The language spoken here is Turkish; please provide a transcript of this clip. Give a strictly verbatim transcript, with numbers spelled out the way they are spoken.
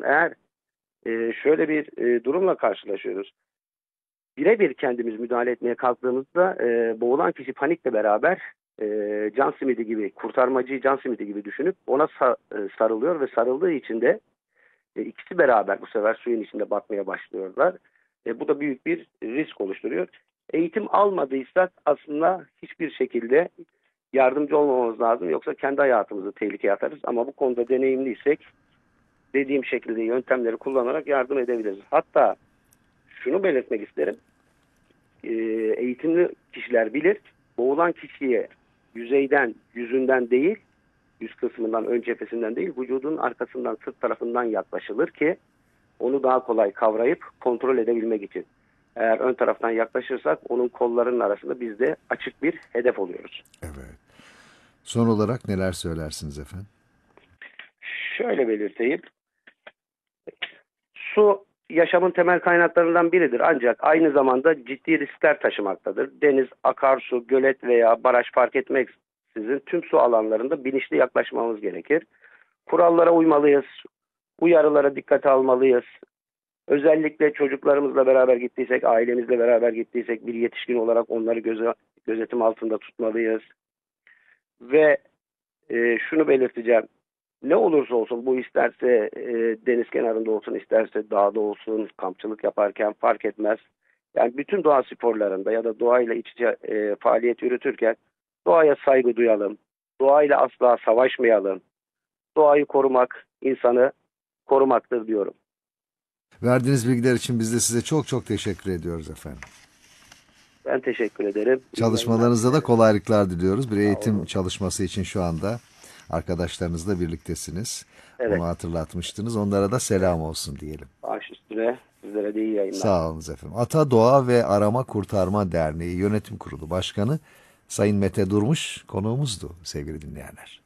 Eğer e, şöyle bir e, durumla karşılaşıyoruz. Birebir kendimiz müdahale etmeye kalktığımızda e, boğulan kişi panikle beraber e, can simidi gibi, kurtarmacıyı can simidi gibi düşünüp ona sa- e, sarılıyor ve sarıldığı için de e, ikisi beraber bu sefer suyun içinde batmaya başlıyorlar. E, bu da büyük bir risk oluşturuyor. Eğitim almadıysak aslında hiçbir şekilde yardımcı olmamamız lazım. Yoksa kendi hayatımızı tehlikeye atarız. Ama bu konuda deneyimliysek dediğim şekilde yöntemleri kullanarak yardım edebiliriz. Hatta şunu belirtmek isterim. E, eğitimli kişiler bilir. Boğulan kişiye yüzeyden, yüzünden değil, yüz kısmından, ön cephesinden değil, vücudun arkasından, sırt tarafından yaklaşılır ki onu daha kolay kavrayıp kontrol edebilmek için. Eğer ön taraftan yaklaşırsak onun kollarının arasında biz de açık bir hedef oluyoruz. Evet. Son olarak neler söylersiniz efendim? Şöyle belirteyim. Su yaşamın temel kaynaklarından biridir. Ancak aynı zamanda ciddi riskler taşımaktadır. Deniz, akarsu, gölet veya baraj fark etmeksizin tüm su alanlarında bilinçli yaklaşmamız gerekir. Kurallara uymalıyız. Uyarılara dikkate almalıyız. Özellikle çocuklarımızla beraber gittiysek, ailemizle beraber gittiysek bir yetişkin olarak onları göze, gözetim altında tutmalıyız. Ve e, şunu belirteceğim. Ne olursa olsun bu isterse e, deniz kenarında olsun, isterse dağda olsun, kampçılık yaparken fark etmez. Yani bütün doğa sporlarında ya da doğayla iç içe e, faaliyet yürütürken doğaya saygı duyalım. Doğayla asla savaşmayalım. Doğayı korumak insanı korumaktır diyorum. Verdiğiniz bilgiler için biz de size çok çok teşekkür ediyoruz efendim. Ben teşekkür ederim. İyi yayınlar Çalışmalarınızda da dilerim. kolaylıklar diliyoruz. Bir Sağ eğitim olun. çalışması için şu anda arkadaşlarınızla birliktesiniz. Onu Evet. hatırlatmıştınız. Onlara da selam olsun diyelim. Baş üstüne. Sizlere de iyi yayınlar. Sağ olun efendim. Ata Doğa ve Arama Kurtarma Derneği Yönetim Kurulu Başkanı Sayın Mete Durmuş konuğumuzdu sevgili dinleyenler.